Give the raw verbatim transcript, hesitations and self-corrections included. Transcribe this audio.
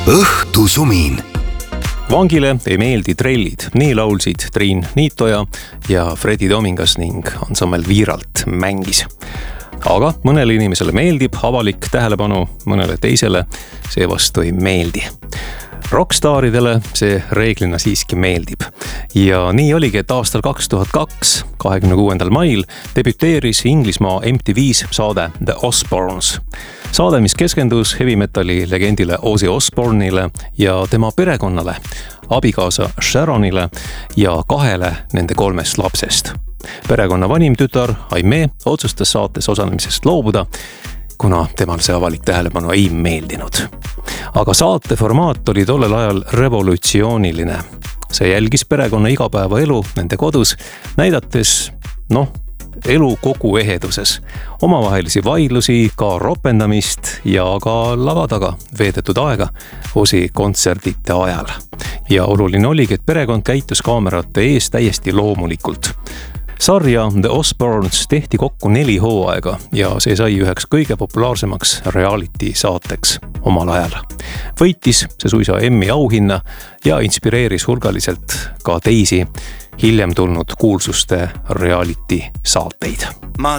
õhtusumin. Vangile ei meeldi trellid, nii laulsid Triin Niitoja ja Fredi Tomingas ning ansambel Viiralt mängis. Aga mõnele inimesele meeldib avalik tähelepanu, mõnele teisele seevastu ei meeldi. Rockstaaridele see reeglina siiski meeldib. Ja nii oligi, et aastal kaks tuhat kaks, kahekümne kuuendal mail debüteeris Inglismaa M T V's saade The Osbournes. Saade, mis keskendus heavy metalli legendile Ozzy Osbourne'ile ja tema perekonnale, abikaasa Sharonile ja kahele nende kolmest lapsest. Perekonna vanim tütar Aimee otsustas saates osalemisest loobuda, kuna temal see avalik tähelepanu ei meeldinud. Aga saate formaat oli tollel ajal revolutsiooniline. See jälgis perekonna igapäevaelu nende kodus, näidates, noh, elu kogu eheduses. Omavahelisi vaidlusi, ka ropendamist ja ka lava taga veedetud aega Ozzy kontserdite ajal. Ja oluline oligi, et perekond käitus kaamerate ees täiesti loomulikult. Sarja The Osbournes tehti kokku neli hooaega ja see sai üheks kõige populaarsemaks reality saateks omal ajal. Võitis see suisa Emmy auhinna ja inspireeris hulgaliselt ka teisi hiljem tulnud kuulsuste reality saateid. Ma